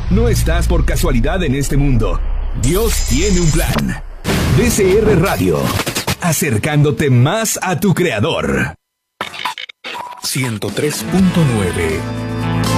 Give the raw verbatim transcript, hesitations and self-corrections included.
No estás por casualidad en este mundo. Dios tiene un plan. D C R Radio, acercándote más a tu creador. ciento tres punto nueve